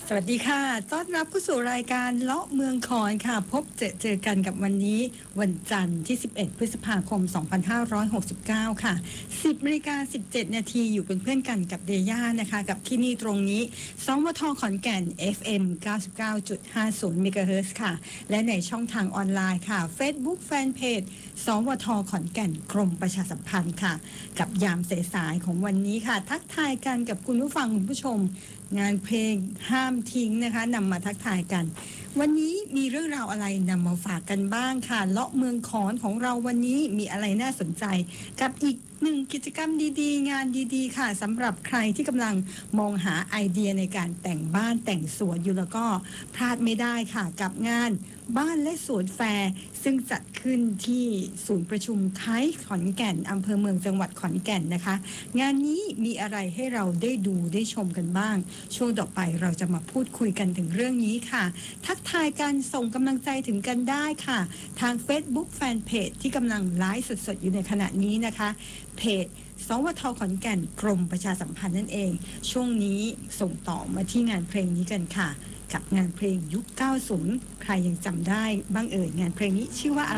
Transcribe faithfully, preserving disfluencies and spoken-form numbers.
สวัสดีค่ะต้อนรับเข้าสู่รายการเลาะเมืองคอนค่ะพบเจอเจอกันกับวันนี้วันจันทร์ที่สิบเอ็ดพฤษภาคมสองพันห้าร้อยหกสิบเก้าค่ะสิบนาฬิกาสิบเจ็ดนาทีอยู่เป็นเพื่อนกันกับเดย่านะคะกับที่นี่ตรงนี้สวทขอนแก่น เอฟ เอ็ม เก้าสิบเก้าจุดห้าศูนย์ เมกะเฮิรตซ์ค่ะและในช่องทางออนไลน์ค่ะ Facebook Fanpage สวทขอนแก่นกรมประชาสัมพันธ์ค่ะกับยามสายๆของวันนี้ค่ะทักทายกันกับคุณผู้ฟังคุณผู้ชมงานเพลงห้ามทิ้งนะคะนำมาทักทายกันวันนี้มีเรื่องราวอะไรนำมาฝากกันบ้างค่ะเลาะเมืองขอนของเราวันนี้มีอะไรน่าสนใจกับอีกหนึ่งกิจกรรมดีๆงานดีๆค่ะสำหรับใครที่กำลังมองหาไอเดียในการแต่งบ้านแต่งสวนอยู่แล้วก็พลาดไม่ได้ค่ะกับงานบ้านและสวนแฟร์ซึ่งจัดขึ้นที่ศูนย์ประชุมไทยขอนแก่นอำเภอเมืองจังหวัดขอนแก่นนะคะงานนี้มีอะไรให้เราได้ดูได้ชมกันบ้างช่วงต่อไปเราจะมาพูดคุยกันถึงเรื่องนี้ค่ะทักทายกันส่งกำลังใจถึงกันได้ค่ะทาง Facebook Fanpage ที่กำลังไลฟ์สดๆอยู่ในขณะนี้นะคะเพจสวทขอนแก่นกรมประชาสัมพันธ์นั่นเองช่วงนี้ส่งต่อมาที่งานเพลงนี้กันค่ะกับงานเพลงยุค เก้าสิบ ใครยังจำได้บ้างเอ่ยงานเพลงนี้ชื่อว่าอะไร